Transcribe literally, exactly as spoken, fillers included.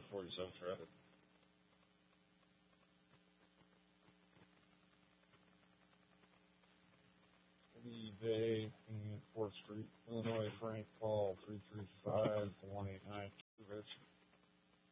forty-seven traffic. Lee Bay, fourth Street, Illinois, Frank Paul, three three five, one eight nine two.